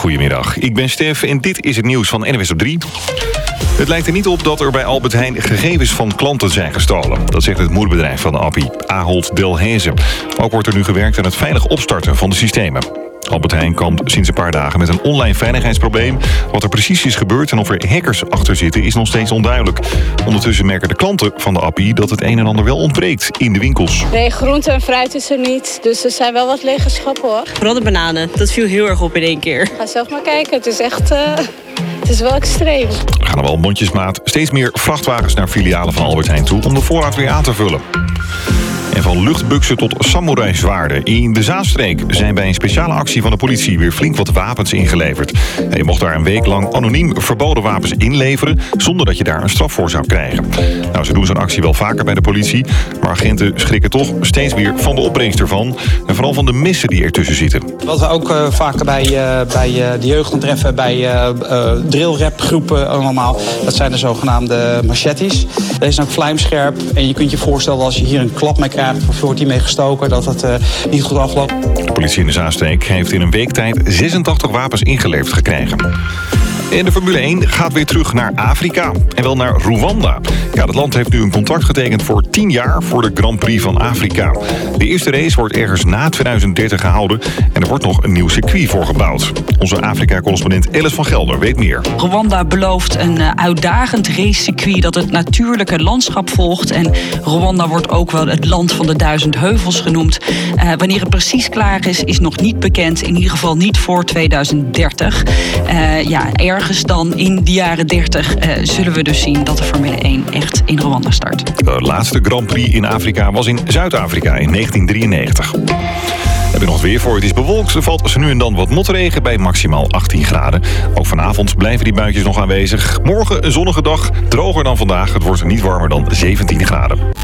goedemiddag. Ik ben Stef en dit is het nieuws van NWS op 3. Het lijkt er niet op dat er bij Albert Heijn gegevens van klanten zijn gestolen. Dat zegt het moederbedrijf van de appie, Ahold Delhaize. Ook wordt er nu gewerkt aan het veilig opstarten van de systemen. Albert Heijn kampt sinds een paar dagen met een online veiligheidsprobleem. Wat er precies is gebeurd en of er hackers achter zitten is nog steeds onduidelijk. Ondertussen merken de klanten van de appie dat het een en ander wel ontbreekt in de winkels. Nee, groente en fruit is er niet. Dus er zijn wel wat lege schappen hoor. Vooral de bananen, dat viel heel erg op in één keer. Ga zelf maar kijken, het is echt... Het is wel extreem. Er gaan er wel mondjesmaat steeds meer vrachtwagens naar filialen van Albert Heijn toe om de voorraad weer aan te vullen. En van luchtbuksen tot samurai-zwaarden. In de Zaanstreek zijn bij een speciale actie van de politie weer flink wat wapens ingeleverd. Je mocht daar een week lang anoniem verboden wapens inleveren zonder dat je daar een straf voor zou krijgen. Nou, ze doen zo'n actie wel vaker bij de politie, maar agenten schrikken toch steeds weer van de opbrengst ervan. En vooral van de missen die ertussen zitten. Wat we ook vaker bij de jeugd treffen, bij drillrapgroepen allemaal, dat zijn de zogenaamde machetes. Deze zijn ook vlijmscherp en je kunt je voorstellen als je hier een klap mee krijgt of wordt die mee gestoken, dat het niet goed afloopt. De politie in de Zaanstreek heeft in een week tijd 86 wapens ingeleverd gekregen. En de Formule 1 gaat weer terug naar Afrika. En wel naar Rwanda. Ja, het land heeft nu een contract getekend voor 10 jaar voor de Grand Prix van Afrika. De eerste race wordt ergens na 2030 gehouden. En er wordt nog een nieuw circuit voor gebouwd. Onze Afrika-correspondent Alice van Gelder weet meer. Rwanda belooft een uitdagend racecircuit dat het natuurlijke landschap volgt. En Rwanda wordt ook wel het land van de 1000 heuvels genoemd. Wanneer het precies klaar is nog niet bekend. In ieder geval niet voor 2030. Ergens dan in de jaren 30 zullen we dus zien dat de Formule 1 echt in Rwanda start. De laatste Grand Prix in Afrika was in Zuid-Afrika in 1993. Heb je nog het weer voor? Het is bewolkt. Er valt zo nu en dan wat motregen bij maximaal 18 graden. Ook vanavond blijven die buitjes nog aanwezig. Morgen een zonnige dag, droger dan vandaag. Het wordt niet warmer dan 17 graden.